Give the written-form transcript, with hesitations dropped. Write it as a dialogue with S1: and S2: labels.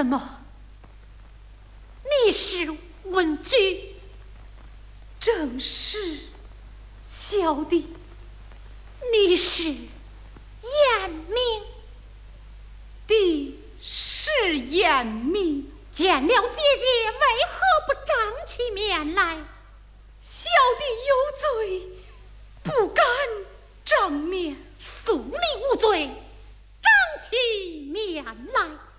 S1: 怎么？你是文举？
S2: 正是，小弟。
S1: 你是严明？
S2: 弟是严明。
S1: 见了姐姐，为何不张起面来？
S2: 小弟有罪，不敢正面。
S1: 恕你无罪，张起面来。